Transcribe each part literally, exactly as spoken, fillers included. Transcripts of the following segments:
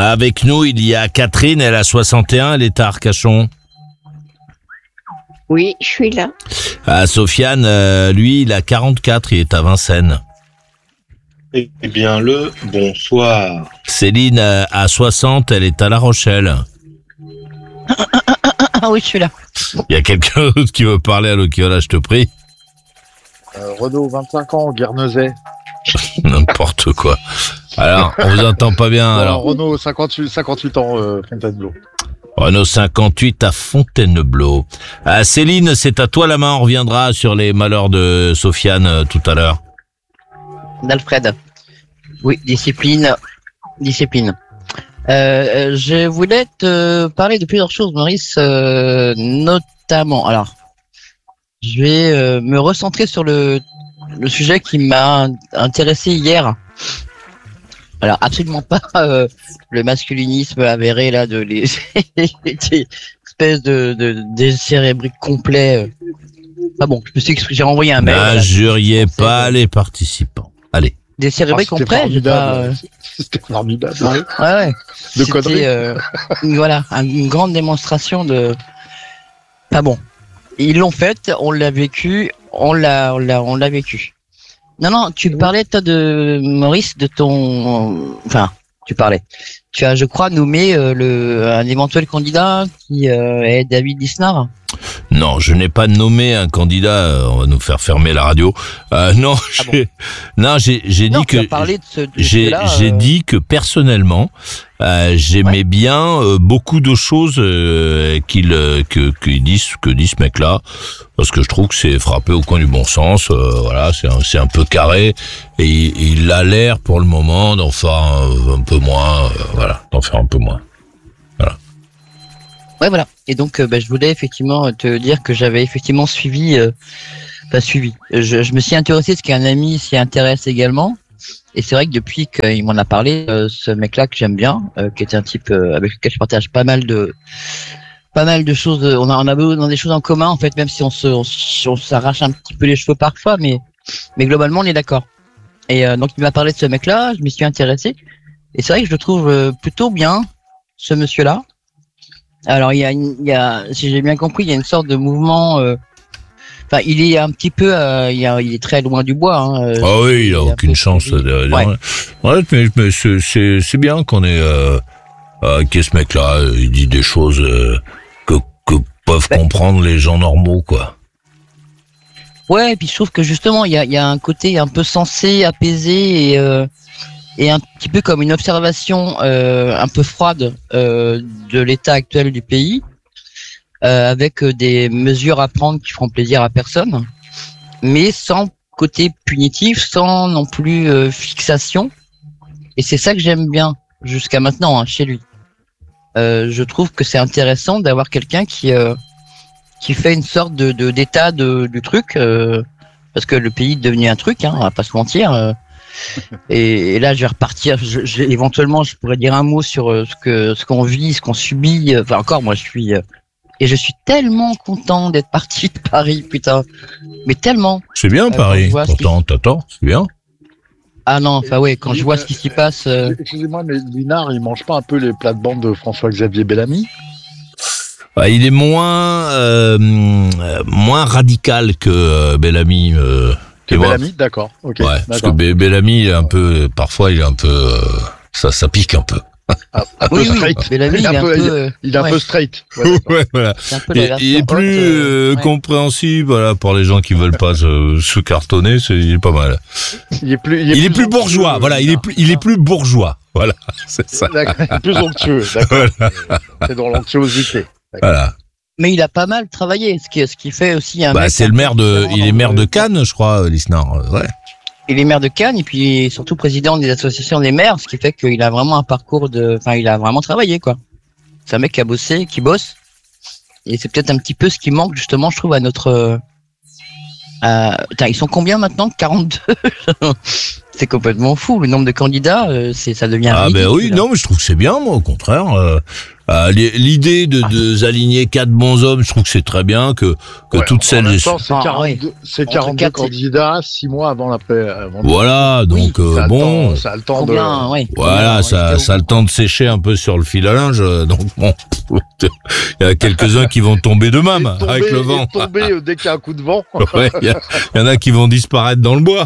Avec nous, il y a Catherine, elle a soixante et un, elle est à Arcachon. Oui, je suis là. Ah, Sofiane, euh, lui, il a quarante-quatre, il est à Vincennes. Eh bien, le bonsoir. Céline euh, a soixante, elle est à La Rochelle. Ah oui, je suis là. Il y a quelqu'un d'autre qui veut parler à l'Okiola, je te prie. Euh, Renaud, vingt-cinq ans, Guernesey. N'importe quoi. Alors, on vous entend pas bien. Alors, Alors, Renaud, cinquante-huit, cinquante-huit ans, euh, Fontainebleau. Renault cinquante-huit à Fontainebleau. Ah, Céline, c'est à toi la main. On reviendra sur les malheurs de Sofiane euh, tout à l'heure. D'Alfred. Oui, discipline. Discipline. Euh, je voulais te parler de plusieurs choses, Maurice, euh, notamment. Alors, je vais euh, me recentrer sur le, le sujet qui m'a intéressé hier. Alors, absolument pas euh, le masculinisme avéré là de les espèces de, de décérébriques complets. Ah bon, je me suis exprimé, j'ai renvoyé un mail. N'injuriez pas les participants. Allez. Décérébriques Ah, c'était complets, j'ai pas. formidable. C'était formidable. Ouais, ouais. De conneries. C'était euh, une- voilà, un- une grande démonstration de. Ah bon, ils l'ont fait, on l'a vécu, on l'a, on l'a, on l'a vécu. Non, non, tu parlais toi de Maurice, de ton, enfin, tu parlais. Tu as, je crois, nommé euh, le un éventuel candidat qui euh, est David Lisnard. Non, je n'ai pas nommé un candidat. euh, On va nous faire fermer la radio. Euh, non, Ah bon. j'ai, non, j'ai, j'ai Non, dit tu que as parlé de ce. de j'ai, cela, j'ai euh, dit que personnellement, euh, j'aimais Ouais. bien euh, beaucoup de choses euh, qu'il euh, que qu'il dit que dit ce mec-là, parce que je trouve que c'est frappé au coin du bon sens. euh, voilà, c'est un, c'est un peu carré et il, il a l'air pour le moment d'en faire un, un peu moins. euh, voilà, d'en faire un peu moins. Ouais, voilà. Et donc, euh, bah, je voulais effectivement te dire que j'avais effectivement suivi, euh, pas suivi. Je, je me suis intéressé parce qu'un ami s'y intéresse également. Et c'est vrai que depuis qu'il m'en a parlé, euh, ce mec-là que j'aime bien, euh, qui est un type euh, avec lequel je partage pas mal de, pas mal de choses. euh, On a, on a on a des choses en commun en fait, même si on se, on, s- on s'arrache un petit peu les cheveux parfois, mais, mais globalement on est d'accord. Et euh, donc il m'a parlé de ce mec-là, je m'y suis intéressé. Et c'est vrai que je le trouve euh, plutôt bien, ce monsieur-là. Alors il y a, une- il y a, si j'ai bien compris, il y a une sorte de mouvement. euh, Enfin, il est un petit peu, euh, il, y a- il est très loin du bois. Hein, euh, Ah oui, il a est un aucune peu chance. suivi. De, de- Ouais. Ouais, mais, mais c'est, c'est, c'est bien qu'on ait euh, euh, qu'est ce mec-là. euh, Il dit des choses euh, que, que peuvent Ouais. comprendre les gens normaux, quoi. Ouais, et puis je trouve que justement, il y a, il y a un côté un peu sensé, apaisé et, euh, et un petit peu comme une observation euh, un peu froide euh, de l'état actuel du pays, euh, avec euh, des mesures à prendre qui feront plaisir à personne, mais sans côté punitif, sans non plus euh, fixation. Et c'est ça que j'aime bien jusqu'à maintenant hein, chez lui. Euh, je trouve que c'est intéressant d'avoir quelqu'un qui euh, qui fait une sorte de, de d'état de, du truc, euh, parce que le pays est devenu un truc, hein, on va pas se mentir. euh, et, et là, je vais repartir. Je, je- éventuellement, je pourrais dire un mot sur euh, ce que ce qu'on vit, ce qu'on subit. euh, Enfin, encore, moi, je suis euh, et je suis tellement content d'être parti de Paris, putain. Mais tellement. C'est bien, quand Paris. je vois ce Pourtant, t'attends, c'est bien. Ah non, enfin ouais, quand je vois ce qui s'y passe. euh, Excusez-moi, mais Linard, il mange pas un peu les plates-bandes de François-Xavier Bellamy? Ah, il est moins euh, euh, moins radical que euh, Bellamy. Euh, Que et moi. Bellamy, d'accord. Ok. Ouais, parce que d'accord. Be- Bellamy, il est un peu, parfois, il est un peu, euh, ça, ça pique un peu. Un, un peu Oui, oui, straight. Bellamy, il est il est un peu, il- euh, il est un ouais, peu straight. Ouais, d'accord. Ouais, voilà. c'est un peu Et, la il est version plus haute, euh, ouais. compréhensible, voilà, pour les gens qui veulent pas se, se cartonner, c'est, il est pas mal. Il est plus, Il est plus onctueux, bourgeois, voilà, il est Linard. plus, il est plus bourgeois, voilà, c'est ça. D'accord, il est plus onctueux, d'accord. C'est dans l'onctuosité. Voilà. Mais il a pas mal travaillé, ce qui, ce qui fait aussi un Bah, mec c'est un le peu maire de, différent il est dans maire le- de Cannes, je crois, Lisnard, euh, ouais. Il est maire de Cannes et puis surtout président des associations des maires, ce qui fait qu'il a vraiment un parcours de, enfin, il a vraiment travaillé, quoi. C'est un mec qui a bossé, qui bosse. Et c'est peut-être un petit peu ce qui manque, justement, je trouve, à notre, euh, à- Putain, ils sont combien maintenant? quarante-deux? C'est complètement fou. Le nombre de candidats, euh, c'est, ça devient Ah ben ridicule. oui, non, mais je trouve que c'est bien, moi, au contraire. Euh, Euh, l'idée de, de s'aligner quatre bons hommes, je trouve que c'est très bien que que Ouais, toutes celles. En même temps, c'est Ah, quarante-deux, oui. c'est Entre quarante-deux quatre, candidats, six mois avant l'après. Avant Voilà, donc ça euh, a le bon. temps- ça a le temps de. Combien, oui. Voilà, Combien, ça, ouais, ça a le temps de sécher un peu sur le fil à linge, euh, donc bon, il y a quelques-uns qui vont tomber de Et même de tomber- avec le et de vent. tomber euh, dès qu'il y a un coup de vent. Ouais, il y, a- il y en a qui vont disparaître dans le bois.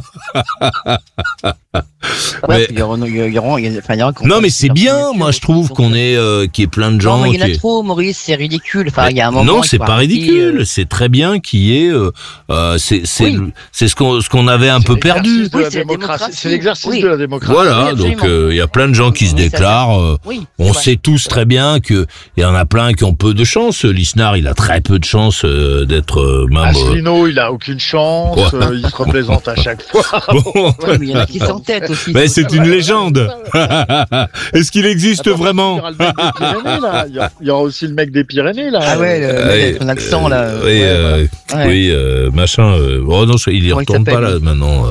Ouais, Mais- puis il y aura- il y aura- il y aura- il y enfin, il y aura qu'on Non, mais fasse c'est une bien, personne moi je nature trouve aussi, qu'on donc, est, euh, qu'il y ait plein de gens. Non, mais il y en qui a est- trop, Maurice, c'est ridicule. Enfin, il y a un moment. Non, il c'est faut pas arrêter, ridicule. euh, C'est très bien qu'il y ait. Euh, euh, c'est c'est Oui. le- c'est ce qu'on ce qu'on avait un C'est peu perdu. l'exercice de Oui, la c'est la démocratie. démocratie. C'est l'exercice Oui. de la démocratie. Voilà, Oui, donc absolument. euh, il y a plein de gens qui se Oui, ça, déclarent. euh, Oui. on c'est sait vrai. tous très bien que il y en a plein qui ont peu de chance. Lisnard, il a très peu de chance euh, d'être euh, même. euh, Asselineau, il a aucune chance. Ouais. euh, il se représente à chaque fois. bon. Ouais, mais il y en a qui s'entêtent aussi. Mais faut c'est dire. une légende. Est-ce qu'il existe Attends, vraiment? Il y aura le mec des Pyrénées, là. Il y aura- il y aura aussi le mec des Pyrénées, là. Ah ouais, le, Euh, mec avec son accent là. euh, oui, ouais, euh, voilà. Ouais. oui, euh, machin. euh, oh non, il y Comment il retourne pas s'appelle, là lui maintenant. euh,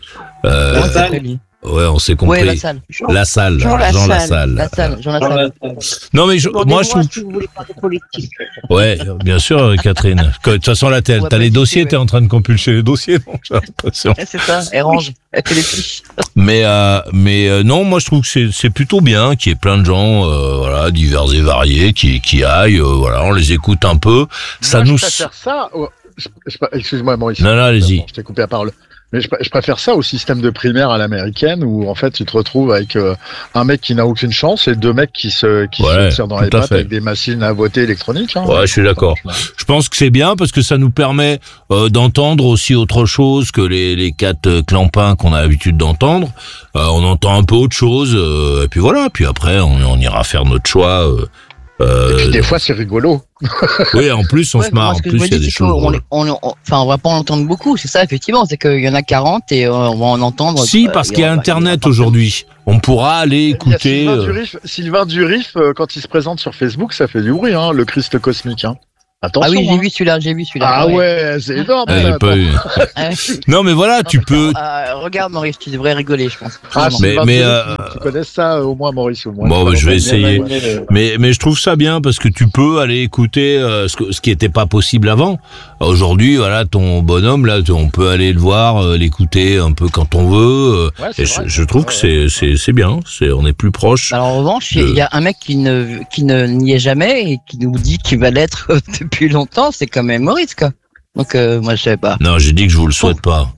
euh, Comment il s'appelle, lui ouais, on s'est Ouais, compris. la salle. La salle, Jean Jean Lassalle. Lassalle. La salle, Jean Lassalle. Non mais je- moi je trouve. si vous voulez parler politique. Ouais, bien sûr, euh, Catherine. Que, De toute façon là, t'as Ouais, t'as les bah, dossiers, ouais. t'es en train de compulser les dossiers, non J'ai l'impression. Ouais, c'est ça, elle range, elle fait les fiches. Mais euh, mais euh, non, moi je trouve que c'est c'est plutôt bien qu'il y ait plein de gens, euh, voilà, divers et variés, qui qui aillent, euh, voilà, on les écoute un peu. Ça Moi, nous. Je préfère ça. au- je- je- Excuse-moi, Maurice. Non non, allez-y. Je t'ai coupé la parole. Mais je, pr- je préfère ça au système de primaire à l'américaine où en fait tu te retrouves avec euh, un mec qui n'a aucune chance et deux mecs qui se qui Ouais, se tirent dans tout les à pattes fait. avec des machines à voter électroniques. Hein. Ouais, je suis d'accord. Je pense que c'est bien parce que ça nous permet euh, d'entendre aussi autre chose que les, les quatre euh, clampins qu'on a l'habitude d'entendre. Euh, on entend un peu autre chose. Euh, et puis voilà. Puis après, on, on ira faire notre choix. Euh, euh, Et puis des fois c'est rigolo. oui, en plus, on Ouais, se marre. moi, En ce que plus, je me il y a dis, des c'est choses. qu'on drôles. les- on, on- enfin, on va pas en entendre beaucoup, c'est ça, effectivement, c'est qu'il y en a quarante et euh, on va en entendre. Si, euh, parce il y qu'il y a aura- Internet il y aura- aujourd'hui. On pourra aller Il y a écouter. Sylvain euh, Durif, Sylvain Durif euh, quand il se présente sur Facebook, ça fait du bruit, hein, le Christ cosmique. Hein. Attention. Ah oui, j'ai hein. vu celui-là, j'ai vu celui-là. Ah ouais, c'est énorme. ah, j'ai ça, pas attends. eu. Ah ouais. Non, mais voilà, Non, tu mais peux. euh, regarde, Maurice, tu devrais rigoler, je pense. Ah, Vraiment. Mais- Sylvain mais, Durif, euh, tu connais ça euh, au moins, Maurice, au moins. Bon, bah, je vais Ouais, essayer. ouais, ouais. Mais, mais je trouve ça bien parce que tu peux aller écouter euh, ce, que- ce qui n'était pas possible avant. Aujourd'hui, voilà, ton bonhomme, là, tu- on peut aller le voir, euh, l'écouter un peu quand on veut. euh, Ouais, c'est et je, vrai. je trouve que c'est, c'est, c'est bien. C'est, on est plus proche. Alors, en revanche, il y a un mec qui ne qui ne n'y est jamais et qui nous dit qu'il va l'être depuis longtemps, c'est quand même Maurice, quoi. Donc, euh, moi, je savais pas. Non, j'ai dit que je vous le souhaite pas.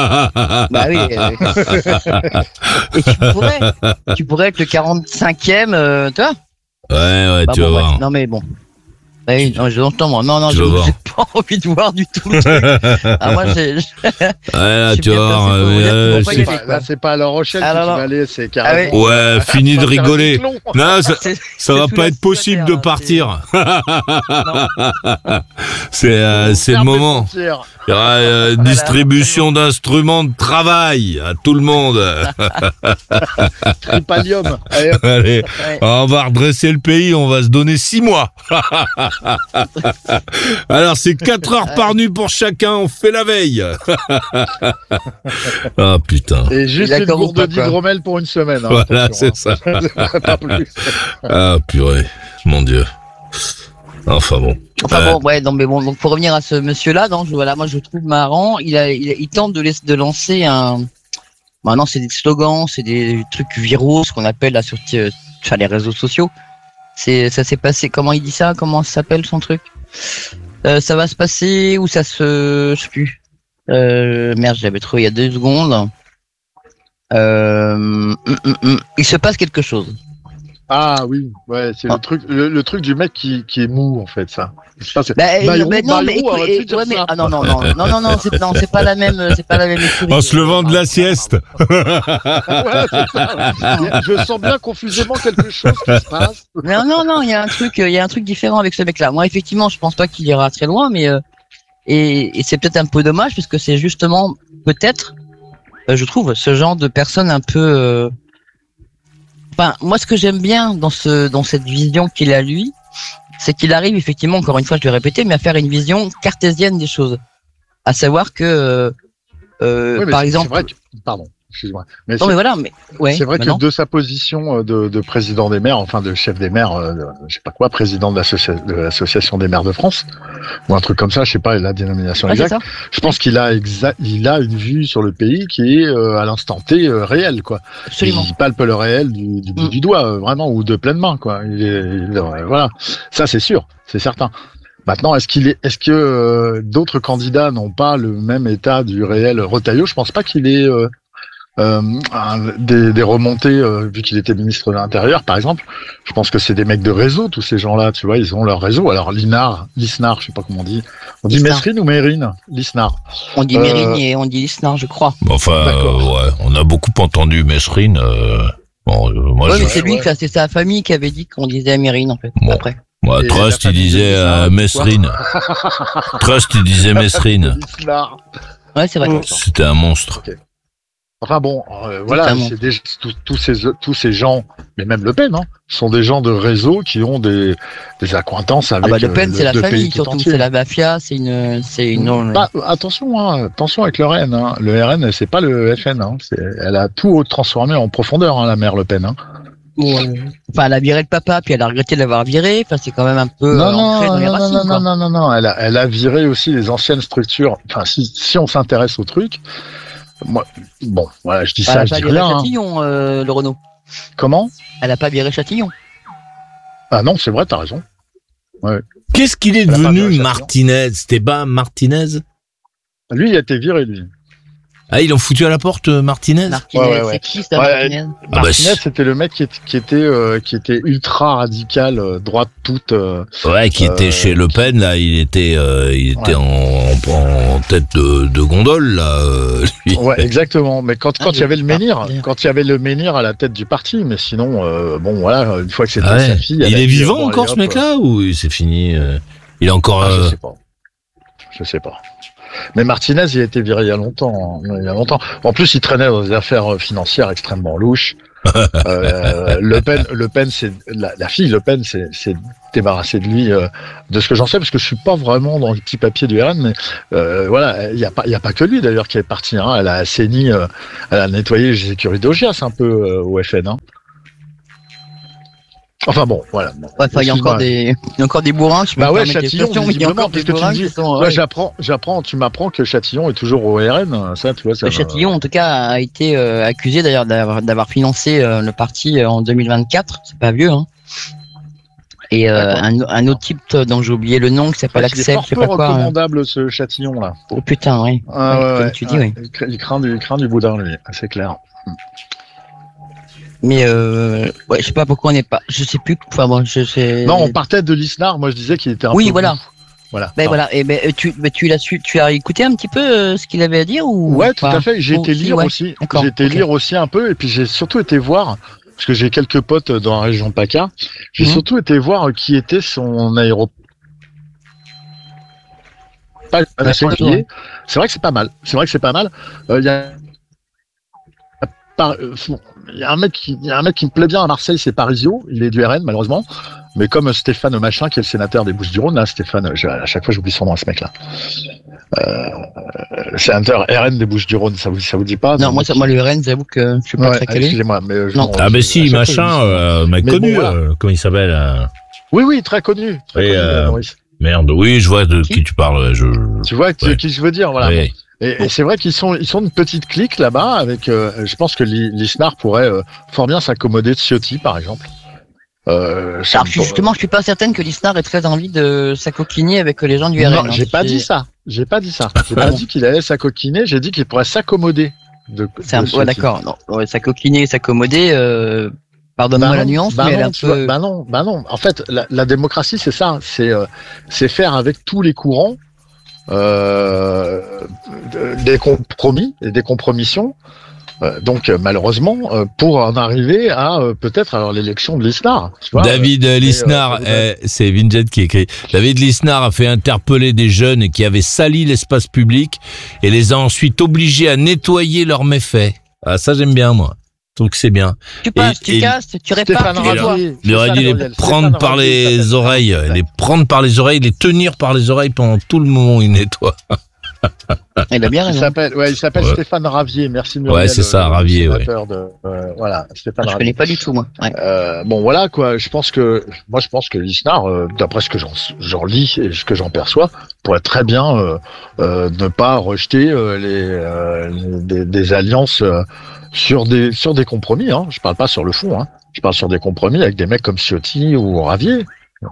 Bah oui. euh, et tu pourrais, tu pourrais être le quarante-cinquième, euh, tu vois. Ouais, ouais, Bah tu bon, vas bref. voir. Non mais bon. Bah oui, non, je l'entends moi. Non, non, Tu je vas voir. j'ai pas envie de voir du tout le truc. Ah, moi, j'ai. Ouais, là, je suis tu vas bien voir. placé pour euh, vous dire euh, qu'ils vont pas y c'est- aller. Enfin, là, c'est pas à La Rochelle Ah, que non, tu non. vas aller, c'est Ah oui. carrément. Ouais, fini de Ça va faire un rigoler. cyclone. Non, ça, C'est- ça c'est va sous pas la- être sous la possible terre, de hein, partir. Non. C'est, euh, c'est le Ferme les moment. frontières. Il y aura euh, Voilà, distribution d'instruments de travail à tout le monde. Tripalium. Allez, hop. Allez, Ouais. on va redresser le pays, on va se donner six mois. Alors c'est quatre heures par nuit pour chacun, on fait la veille. Ah putain. Et juste Il une accorde gourde pas, quoi. d'hydromel pour une semaine. hein, Voilà, attention, c'est ça. hein. Pas plus. Ah purée, mon Dieu. Enfin bon. Enfin Euh, bon, ouais, non mais bon, donc pour revenir à ce monsieur-là, donc je- voilà, moi je le trouve marrant. Il a, il, a- il tente de, laisser- de lancer un. Maintenant, c'est des slogans, c'est des trucs viraux, ce qu'on appelle là sur, euh, sur les réseaux sociaux. C'est, ça s'est passé. Comment il dit ça? Comment ça s'appelle son truc? Euh, ça va se passer ou ça se, je sais plus. Euh, merde, j'avais trouvé il y a deux secondes. Euh, hum, hum, hum. Il se passe quelque chose. Ah oui, ouais, c'est Ah. le truc, le, le truc du mec qui, qui est mou en fait, ça. Ça, c'est- Bah, Bayrou, mais non, mais Bayrou, écoute, arrêtez de et- dire ouais, mais ça. ah non non non non non non, c'est non, c'est pas la même, c'est pas la même écurie. En se levant de la sieste. Ouais, c'est ça. Je sens bien confusément quelque chose qui se passe. Non, non, non, il y a un truc, euh, il y a un truc différent avec ce mec-là. Moi, effectivement, je pense pas qu'il ira très loin, mais euh, et, et c'est peut-être un peu dommage parce que c'est justement peut-être, euh, je trouve, ce genre de personne un peu. euh, Enfin, moi, ce que j'aime bien dans ce, dans cette vision qu'il a lui, c'est qu'il arrive effectivement, encore une fois, je vais répéter, mais à faire une vision cartésienne des choses, à savoir que, euh, euh, Oui, mais par c'est- exemple, c'est vrai que, pardon. excuse-moi. Mais Non, c'est, mais voilà, mais ouais. c'est vrai maintenant. que de sa position euh, de, de président des maires, enfin de chef des maires, euh, de- je sais pas quoi, président de, l'associa- de l'association des maires de France, ou un truc comme ça, je sais pas la dénomination Ouais, c'est exacte. ça. Je pense qu'il a exa- il a une vue sur le pays qui est euh, à l'instant T euh, réelle, quoi. Absolument. Il palpe le réel du, du bout Mm. du doigt, euh, vraiment, ou de pleine main, quoi. Il est, il- euh, voilà, ça c'est sûr, c'est certain. Maintenant, est-ce qu'il est, est-ce que euh, d'autres candidats n'ont pas le même état du réel? Retailleau, je pense pas qu'il ait euh, euh, un- des, des remontées, euh, vu qu'il était ministre de l'Intérieur, par exemple. Je pense que c'est des mecs de réseau, tous ces gens-là, tu vois, ils ont leur réseau. Alors Linard, Lisnard, je sais pas comment on dit. On dit Lisnard. Mesrine ou Mérine? Lisnard. On dit Euh, Mérine et on dit Lisnard, je crois. Enfin, D'accord. euh, ouais, on a beaucoup entendu Mesrine. Euh, bon, euh, moi, Ouais, je, mais c'est lui, ouais. ça, c'est sa famille qui avait dit qu'on disait Mérine, en fait. Bon. Après. moi, Et Trust, la il famille de disait Lisnard, euh, c'est Mesrine. Trust, il disait Mesrine. Lisnard. Ouais, c'est vrai. Oh. C'était un monstre. Enfin bon, euh, voilà, Totalement. c'est des, tous, tous ces tous ces gens, mais même Le Pen, hein, sont des gens de réseau qui ont des, des accointances avec Ah bah, Le Pen, euh, c'est la le pays famille, tout surtout. entier. C'est la mafia, c'est une, c'est une, Bah, attention, hein, attention avec le R N. Hein. Le R N, c'est pas le F N. Hein. C'est, elle a tout transformé en profondeur, hein, la mère Le Pen. Hein. enfin, elle a viré le papa, puis elle a regretté de l'avoir viré. Enfin, c'est quand même un peu Non, euh, ancré non, dans les non, racines, non, quoi. non, non, non, non, elle a, elle a viré aussi les anciennes structures. Enfin, si, si on s'intéresse au truc, moi, bon, voilà, je dis Elle ça, a je pas dis viré rien. Hein. Châtillon, euh, le Renault. Comment? Elle a pas viré Châtillon. Ah non, c'est vrai, t'as raison. Qu'est-ce qu'il est Elle a pas viré devenu, Châtillon. Martinez? C'était pas Martinez? Lui, il a été viré, lui. Ah, ils l'ont foutu à la porte, euh, Martinez? Martinez, Ouais, ouais, ouais. c'est qui ça, Ouais, Martinez? Ah bah, Martinez, c'est- c'était le mec qui, est- qui était euh, qui était ultra radical, euh, droite toute. euh, Ouais, qui était Euh, chez Le Pen, là, il était, euh, il était Ouais. en, en, en tête de, de gondole, là, euh, lui. Ouais, exactement. Mais quand Ah, quand il y je avait le sais pas. menhir, quand il y avait le menhir à la tête du parti, mais sinon, euh, bon, voilà, une fois que c'était Ah ouais. sa fille, Il elle a est dit, vivant bon, encore, allez, ce hop, mec-là, ou c'est fini? euh, Il est encore, Ah, je euh, sais pas. Je sais pas. Mais Martinez, il a été viré il y a longtemps. hein. Il y a longtemps. En plus, il traînait dans des affaires financières extrêmement louches. euh, Le Pen, Le Pen, c'est la, la fille Le Pen, c'est c'est débarrassé de lui, euh, de ce que j'en sais, parce que je suis pas vraiment dans le petit papier du R N, mais euh, voilà, il y a pas, il y a pas que lui d'ailleurs qui est parti. Hein. Elle a assaini, euh, elle a nettoyé les écuries d'Augias un peu euh, au F N. Hein. Enfin bon, voilà. Bon. Ouais, enfin, il y a encore Excuse-moi. des, il y a encore des bourrins. Je Bah me ouais, permets des Châtillon, questions, mais il y a visiblement, encore des puisque tu me bourrins dis- qui sont, Ouais, ouais. j'apprends, j'apprends, tu m'apprends que Châtillon est toujours au R N. Ça, tu vois, ça. Le me- Châtillon, en tout cas, a été euh, accusé d'ailleurs d'avoir, d'avoir financé euh, le parti euh, en deux mille vingt-quatre. C'est pas vieux, hein. Et euh, D'accord. un, un autre type euh, dont j'ai oublié le nom, qui s'appelle Il est Axel, fort je sais peu pas quoi. hein. recommandable, ce Châtillon là. Oh putain, oui. Ah, Ouais, ouais, comme ouais, tu dis, ouais. oui. Il cra- Il craint du, il craint du boudin, lui, c'est clair. Mais euh, ouais, je sais pas pourquoi on n'est pas. Je sais plus. Enfin bon, je sais. Non, on partait de Lisnard. Moi, je disais qu'il était un Oui, peu. voilà. mou. Voilà. Ben Pardon. voilà. Et ben tu, ben tu l'as su, tu as écouté un petit peu euh, ce qu'il avait à dire ou Ouais, tout pas à fait. J'ai Ou été si, lire ouais. aussi. D'accord, J'ai été ok. lire aussi un peu, et puis j'ai surtout été voir, parce que j'ai quelques potes dans la région PACA. J'ai Mhm. surtout été voir qui était son aéroport. Pas Ouais, c'est franchement, ouais. c'est vrai que c'est pas mal. C'est vrai que c'est pas mal. Euh, Il y a par- euh, bon, il y a un mec qui, il y a un mec qui me plaît bien à Marseille, c'est Parisio. Il est du R N malheureusement, mais comme Stéphane Machin, qui est le sénateur des Bouches-du-Rhône, là, Stéphane, je- à chaque fois j'oublie son nom à ce mec-là. Euh, sénateur R N des Bouches-du-Rhône, ça vous, ça vous dit pas? Non, moi, ça, moi, le Rennes, j'avoue que je suis pas Ouais, très calé. excusez-moi, mais je Non. m'en- Ah, je- ben à si, chaque fois, machin, je dis- euh, mec Mais bon, connu, voilà. euh, comment il s'appelle? euh, Oui, oui, très connu. Très Oui, connu, euh, Maurice. Merde, oui, je vois de Qui qui tu parles. Je... Tu vois qui, ouais. qui je veux dire, voilà. Oui. Et, et c'est vrai qu'ils sont, ils sont une petite clique là-bas. Avec, euh, je pense que Li- Lisnard pourrait euh, fort bien s'accommoder de Ciotti, par exemple. Euh, ça Alors, me- je- justement, je suis pas certaine que Lisnard ait très envie de s'acoquiner avec les gens du R N. Non, hein. j'ai pas C'est- dit ça. J'ai pas dit ça. J'ai Ah pas bon. dit qu'il allait s'acoquiner. J'ai dit qu'il pourrait s'accommoder. De, C'est un, de ouais, Ciotti. d'accord. Non, ouais, s'acoquiner, s'accommoder. Euh, pardonne-moi Bah la non, nuance, bah mais elle est non, un tu vois, peu. bah non, bah non. En fait, la, la démocratie, c'est ça. C'est euh, c'est faire avec tous les courants euh, des compromis et des compromissions. Euh, donc euh, malheureusement, euh, pour en arriver à euh, peut-être alors l'élection de Lisnard. tu vois, David euh, Lisnard, ça voudrait- eh, c'est Vinjet qui écrit. David Lisnard a fait interpeller des jeunes qui avaient sali l'espace public et les a ensuite obligés à nettoyer leurs méfaits. Ah, ça j'aime bien moi. Je trouve que c'est bien. Tu passes, et- tu et- casses, tu répares, Stéphane tu nettoies. Ravier, Il c'est aurait ça, dû les Gabriel. prendre Stéphane par Ravier, les ça s'appelle. oreilles, Ouais. les prendre par les oreilles, les tenir par les oreilles pendant tout le moment où il nettoie. Il a bien Il raison. s'appelle, ouais, il s'appelle Ouais. Stéphane Ravier. Merci Muriel. Ouais, c'est ça, le Ravier, ouais. sénateur de, euh, voilà, Stéphane Je Ravier. connais pas du tout, moi. Ouais. Euh, bon, voilà quoi. Je pense que, moi, je pense que l'ISNAR, euh, d'après ce que j'en, j'en lis et ce que j'en perçois, pourrait très bien euh, euh, ne pas rejeter euh, les, euh, les- des, des alliances euh, sur des sur des compromis. Hein. Je parle pas sur le fond. Hein. Je parle sur des compromis avec des mecs comme Ciotti ou Ravier.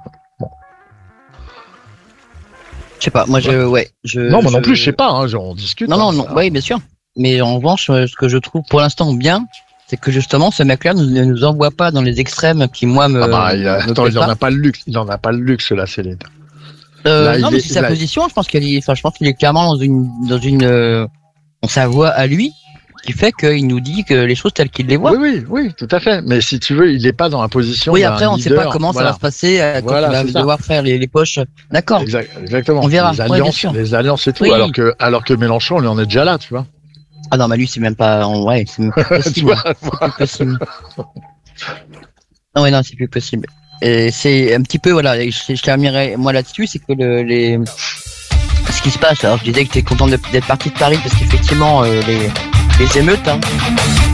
Je sais pas, moi, je, ouais. Je, Non, moi non je- plus, je sais pas. Hein, on discute. Non, hein, non, non, ça. oui, bien sûr. Mais en revanche, euh, ce que je trouve pour l'instant bien, c'est que justement, ce mec-là ne ne nous envoie pas dans les extrêmes qui, moi, me. Ah bah, il a, me attends, plaisent il en pas. a pas le luxe. Il en a pas le luxe là, Céline. Euh, Là, non, il mais est- c'est sa là, position. Je pense qu'il est, enfin, je pense qu'il est clairement dans une, dans une, euh, dans sa voix à lui, qui fait qu'il nous dit que les choses telles qu'il les voit. Oui, oui, oui, tout à fait. Mais si tu veux, il est pas dans la position. Oui, d'un après, on ne sait leader. pas comment Voilà. ça va se passer euh, quand Voilà, il va c'est ça. devoir faire les, les poches. D'accord. Exact- exactement. On verra. Les Ouais, bien alliances, sûr. les alliances et tout. Oui. Alors que, alors que Mélenchon, lui, en est déjà là, tu vois. Ah non, mais lui, c'est même pas, en- ouais, c'est même plus Tu possible. vois, C'est plus possible. Non, ouais, non, c'est plus possible. Et c'est un petit peu, voilà, je, je terminerai moi là-dessus, c'est que le, les, ce qui se passe, alors je disais que t'es content de- d'être parti de Paris parce qu'effectivement, euh, les, les émeutes, hein,